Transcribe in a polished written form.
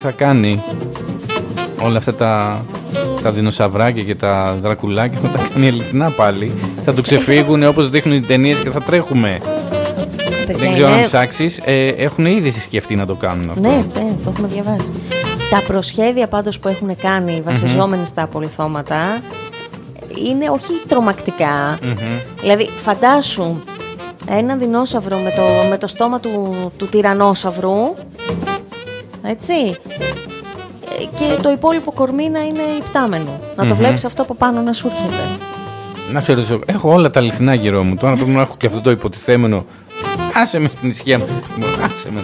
Θα κάνει όλα αυτά τα δεινοσαυράκια και τα δρακουλάκια, θα τα κάνει αληθινά πάλι. Θα του ξεφύγουν όπως δείχνουν οι ταινίες και θα τρέχουμε. Δεν ξέρω αν ψάξεις. Έχουν ήδη σκεφτεί να το κάνουν αυτό. Ναι, το έχουμε διαβάσει. Τα προσχέδια πάντως που έχουν κάνει βασιζόμενοι στα απολιθώματα είναι όχι τρομακτικά. Δηλαδή φαντάσου ένα δεινόσαυρο με το στόμα του τυρανόσαυρου, έτσι, και το υπόλοιπο κορμί να είναι υπτάμενο. Να το βλέπεις αυτό από πάνω να σου έρχεται. Να σε ρωτήσω, έχω όλα τα αληθινά γύρω μου. Τώρα πρέπει να έχω και αυτό το υποτιθέμενο. Άσε με στην ισχύα μου. Άσε με.